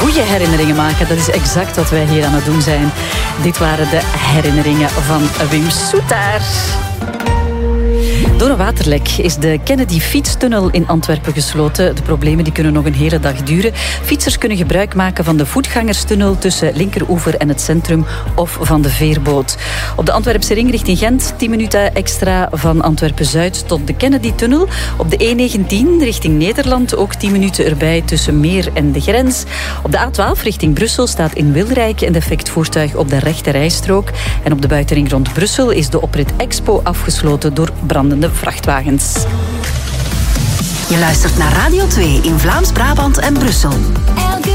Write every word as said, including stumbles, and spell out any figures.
goede herinneringen maken. Dat is exact wat wij hier aan het doen zijn. Dit waren de herinneringen van Wim Soetaar. Door een waterlek is de Kennedy-fietstunnel in Antwerpen gesloten. De problemen die kunnen nog een hele dag duren. Fietsers kunnen gebruik maken van de voetgangerstunnel tussen Linkeroever en het centrum of van de veerboot. Op de Antwerpse ring richting Gent tien minuten extra van Antwerpen-Zuid tot de Kennedy-tunnel. Op de E negentien richting Nederland ook tien minuten erbij tussen Meer en de grens. Op de A twaalf richting Brussel staat in Wilrijk een defect voertuig op de rechte rijstrook. En op de buitenring rond Brussel is de oprit Expo afgesloten door brandende vrachtwagens. Je luistert naar Radio twee in Vlaams-Brabant en Brussel.